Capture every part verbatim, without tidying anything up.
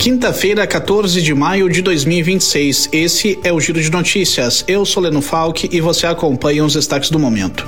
Quinta-feira, quatorze de maio de dois mil e vinte e seis. Esse é o Giro de Notícias. Eu sou Leno Falck e você acompanha os destaques do momento.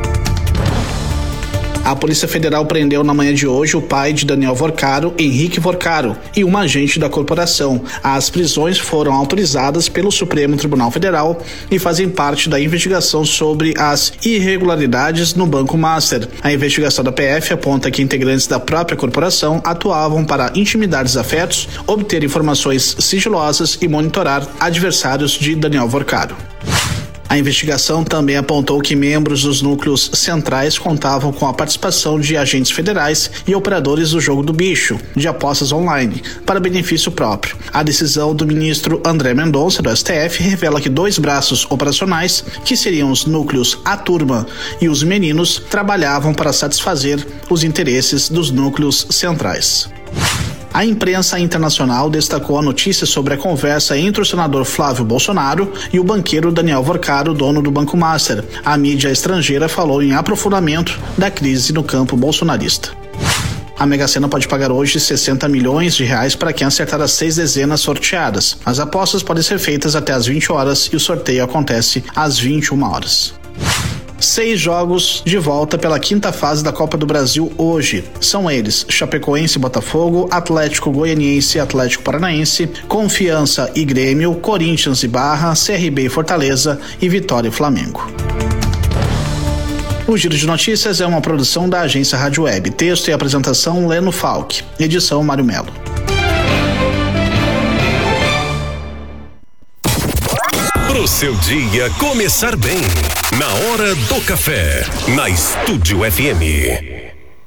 A Polícia Federal prendeu na manhã de hoje o pai de Daniel Vorcaro, Henrique Vorcaro, e um agente da corporação. As prisões foram autorizadas pelo Supremo Tribunal Federal e fazem parte da investigação sobre as irregularidades no Banco Master. A investigação da P F aponta que integrantes da própria corporação atuavam para intimidar desafetos, obter informações sigilosas e monitorar adversários de Daniel Vorcaro. A investigação também apontou que membros dos núcleos centrais contavam com a participação de agentes federais e operadores do jogo do bicho, de apostas online, para benefício próprio. A decisão do ministro André Mendonça, do S T F, revela que dois braços operacionais, que seriam os núcleos A Turma e os Meninos, trabalhavam para satisfazer os interesses dos núcleos centrais. A imprensa internacional destacou a notícia sobre a conversa entre o senador Flávio Bolsonaro e o banqueiro Daniel Vorcaro, dono do Banco Master. A mídia estrangeira falou em aprofundamento da crise no campo bolsonarista. A Mega Sena pode pagar hoje sessenta milhões de reais para quem acertar as seis dezenas sorteadas. As apostas podem ser feitas até às vinte horas e o sorteio acontece às vinte e uma horas. Seis jogos de volta pela quinta fase da Copa do Brasil hoje. São eles: Chapecoense e Botafogo, Atlético Goianiense e Atlético Paranaense, Confiança e Grêmio, Corinthians e Barra, C R B e Fortaleza e Vitória e Flamengo. O Giro de Notícias é uma produção da agência Rádio Web. Texto e apresentação Leno Falck. Edição Mário Melo. Pro seu dia começar bem, na hora do café, na Estúdio F M.